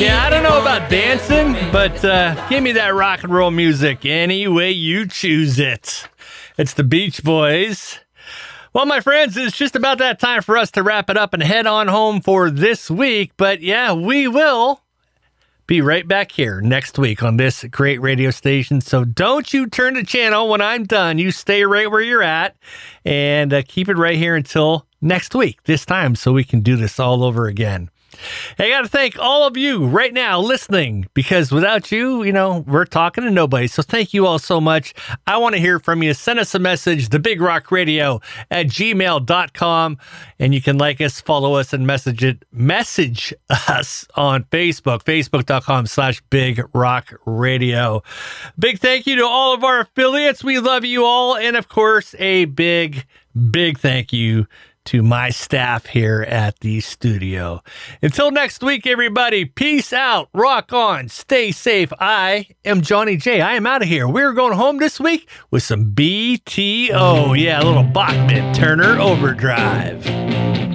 Yeah, I don't know about dancing, but give me that rock and roll music any way you choose it. It's the Beach Boys. Well, my friends, it's just about that time for us to wrap it up and head on home for this week. But yeah, we will be right back here next week on this great radio station. So don't you turn the channel when I'm done. You stay right where you're at and keep it right here until next week, this time, so we can do this all over again. Hey, I got to thank all of you right now listening, because without you, we're talking to nobody. So thank you all so much. I want to hear from you. Send us a message, thebigrockradio@gmail.com. And you can like us, follow us, and message us on Facebook, facebook.com/Big Rock Radio. Big thank you to all of our affiliates. We love you all. And of course, a big thank you to my staff here at the studio. Until next week, everybody, peace out, rock on, stay safe. I am Johnny J. I am out of here. We're going home this week with some BTO. Yeah, a little Bachman Turner Overdrive.